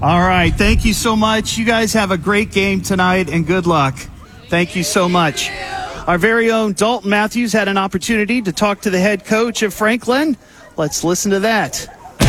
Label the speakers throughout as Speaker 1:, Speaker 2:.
Speaker 1: All right. Thank you so much. You guys have a great game tonight, and good luck. Thank you so much. Our very own Dalton Matthews had an opportunity to talk to the head coach of Franklin. Let's listen to that.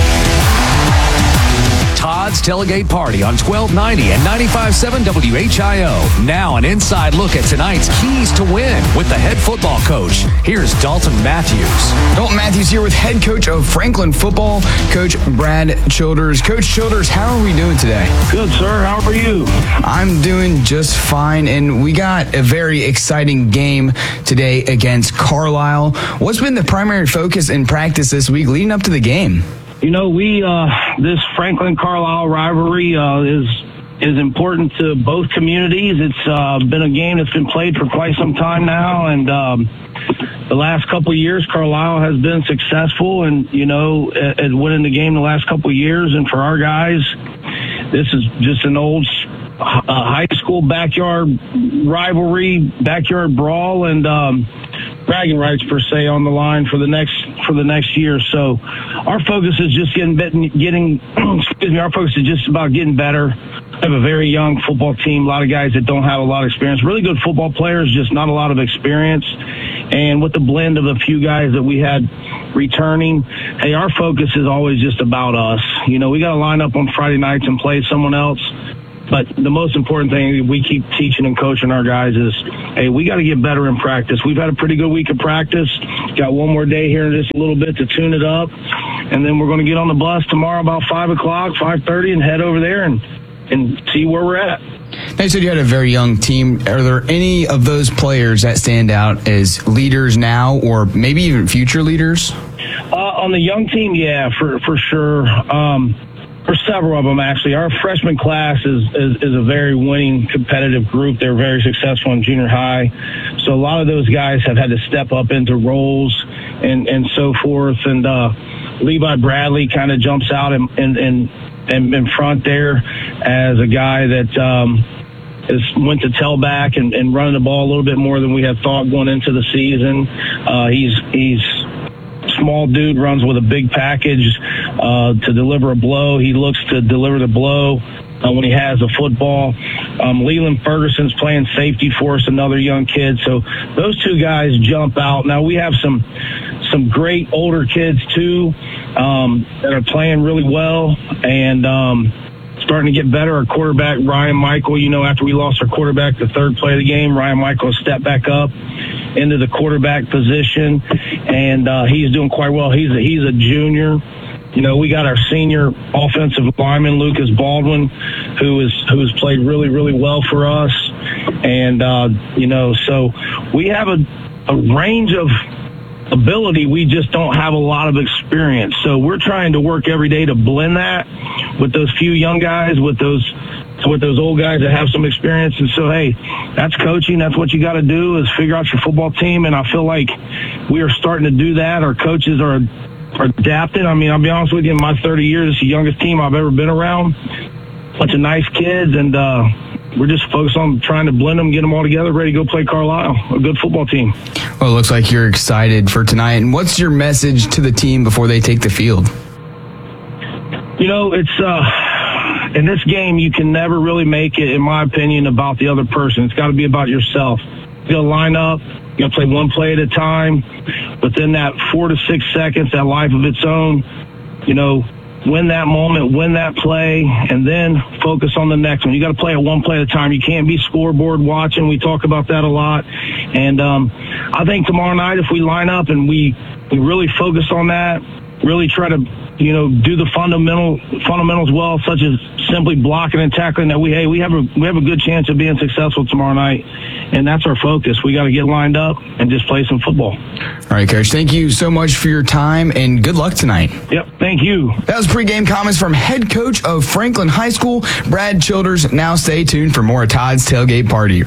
Speaker 2: Todd's Tailgate Party on 1290 and 95.7 WHIO. Now an inside look at tonight's keys to win with the head football coach. Here's Dalton Matthews.
Speaker 3: Dalton Matthews here with head coach of Franklin football, Coach Brad Childers. Coach Childers, how are we doing today?
Speaker 4: Good, sir. How are you?
Speaker 3: I'm doing just fine, and we got a very exciting game today against Carlisle. What's been the primary focus in practice this week leading up to the game?
Speaker 4: You know, this Franklin-Carlisle rivalry is important to both communities. It's been a game that's been played for quite some time now, and the last couple of years, Carlisle has been successful, and at winning the game the last couple of years. And for our guys, this is just an old high school backyard rivalry, backyard brawl, and bragging rights per se on the line for the next year. So our focus is just our focus is just about getting better. We have a very young football team, a lot of guys that don't have a lot of experience, really good football players, just not a lot of experience. And with the blend of a few guys that we had returning, hey, our focus is always just about us. We got to line up on Friday nights and play someone else. But the most important thing we keep teaching and coaching our guys is, hey, we got to get better in practice. We've had a pretty good week of practice. Got one more day here in just a little bit to tune it up. And then we're going to get on the bus tomorrow about 5 o'clock, 5:30, and head over there and see where we're at.
Speaker 3: Now, you said you had a very young team. Are there any of those players that stand out as leaders now or maybe even future leaders?
Speaker 4: On the young team, yeah, for sure. For several of them, actually. Our freshman class is a very winning, competitive group. They're very successful in junior high. So a lot of those guys have had to step up into roles and so forth. And Levi Bradley kind of jumps out in front there as a guy that went to tailback and running the ball a little bit more than we had thought going into the season. He's small dude, runs with a big package to deliver a blow. He looks to deliver the blow when he has the football. Leland Ferguson's playing safety for us, another young kid. So those two guys jump out. Now we have some great older kids too that are playing really well and starting to get better. Our quarterback, Ryan Michael, after we lost our quarterback the third play of the game, Ryan Michael stepped back up into the quarterback position, and he's doing quite well. He's a junior. We got our senior offensive lineman, Lucas Baldwin, who has played really, really well for us. And, so we have a range of ability. We just don't have a lot of experience. So we're trying to work every day to blend that with those few young guys, with those old guys that have some experience. And so, hey, that's coaching. That's what you got to do is figure out your football team. And I feel like we are starting to do that. Our coaches are adapting. I mean, I'll be honest with you, in my 30 years, it's the youngest team I've ever been around. Bunch of nice kids, and we're just focused on trying to blend them, get them all together, ready to go play Carlisle, a good football team.
Speaker 3: Well, it looks like you're excited for tonight. And what's your message to the team before they take the field?
Speaker 4: It's in this game, you can never really make it, in my opinion, about the other person. It's got to be about yourself. You got to line up. You got to play one play at a time. Within that 4 to 6 seconds, that life of its own, win that moment, win that play, and then focus on the next one. You got to play it one play at a time. You can't be scoreboard watching. We talk about that a lot. And I think tomorrow night, if we line up and we really focus on that, really try to do the fundamentals well, such as simply blocking and tackling, that we have a good chance of being successful tomorrow night, and that's our focus. We got to get lined up and just play some football.
Speaker 3: All right, Coach. Thank you so much for your time, and good luck tonight.
Speaker 4: Yep, thank you.
Speaker 3: That was pregame comments from head coach of Franklin High School, Brad Childers. Now stay tuned for more of Todd's Tailgate Party.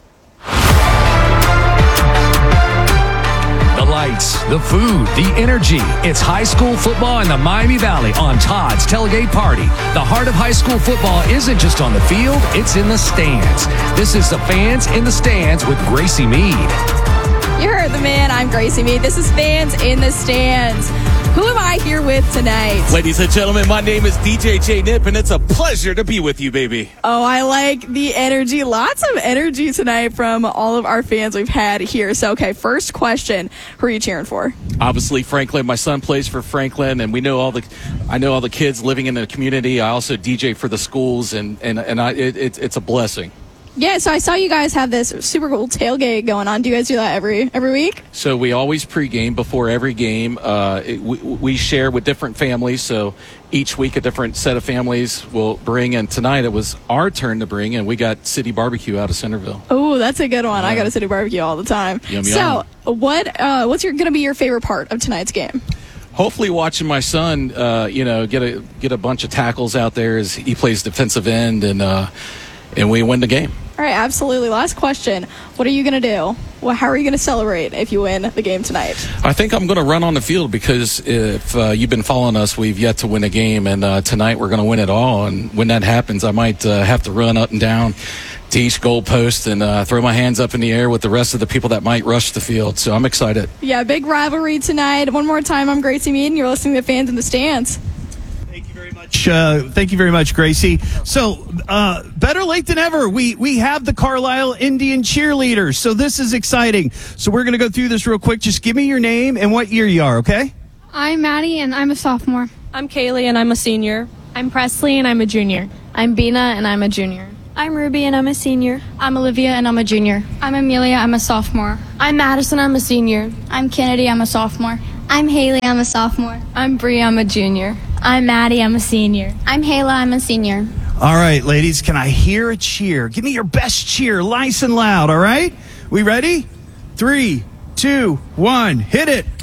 Speaker 2: The food, the energy. It's high school football in the Miami Valley on Todd's Tailgate Party. The heart of high school football isn't just on the field, it's in the stands. This is the Fans in the Stands with Gracie Mead.
Speaker 5: You heard the man. I'm Gracie Mead. This is Fans in the Stands. Who am I here with tonight?
Speaker 6: Ladies and gentlemen, my name is DJ J Nip, and it's a pleasure to be with you, baby.
Speaker 5: Oh, I like the energy. Lots of energy tonight from all of our fans we've had here. So, okay, first question. Who are you cheering for?
Speaker 6: Obviously, Franklin. My son plays for Franklin, and I know all the kids living in the community. I also DJ for the schools, and it's a blessing.
Speaker 5: Yeah, so I saw you guys have this super cool tailgate going on. Do you guys do that every week?
Speaker 6: So we always pregame before every game. We share with different families, so each week a different set of families will bring. And tonight it was our turn to bring, and we got City Barbecue out of Centerville.
Speaker 5: Oh, that's a good one. I go to City Barbecue all the time.
Speaker 6: Yum,
Speaker 5: so what's going to be your favorite part of tonight's game?
Speaker 6: Hopefully watching my son, get a bunch of tackles out there as he plays defensive end, and we win the game.
Speaker 5: All right, absolutely. Last question. What are you going to do? Well, how are you going to celebrate if you win the game tonight?
Speaker 6: I think I'm going to run on the field because if you've been following us, we've yet to win a game, and tonight we're going to win it all. And when that happens, I might have to run up and down to each goal post and throw my hands up in the air with the rest of the people that might rush the field. So I'm excited.
Speaker 5: Yeah, big rivalry tonight. One more time, I'm Gracie Mead, and you're listening to Fans in the Stands.
Speaker 1: Thank you very much, Gracie. So, better late than ever. We have the Carlisle Indian cheerleaders, so this is exciting. So we're going to go through this real quick. Just give me your name and what year you are, okay?
Speaker 7: I'm Maddie, and I'm a sophomore.
Speaker 8: I'm Kaylee, and I'm a senior.
Speaker 7: I'm Presley, and I'm a junior.
Speaker 9: I'm Bina, and I'm a junior.
Speaker 10: I'm Ruby, and I'm a senior.
Speaker 7: I'm Olivia, and I'm a junior.
Speaker 11: I'm Amelia, I'm a sophomore.
Speaker 12: I'm Madison, I'm a senior.
Speaker 13: I'm Kennedy, I'm a sophomore.
Speaker 14: I'm Haley, I'm a sophomore.
Speaker 15: I'm Bree, I'm a junior.
Speaker 16: I'm Maddie, I'm a senior.
Speaker 17: I'm Hayla, I'm a senior.
Speaker 1: All right, ladies, can I hear a cheer? Give me your best cheer, nice and loud, all right? We ready? 3, 2, 1, hit it.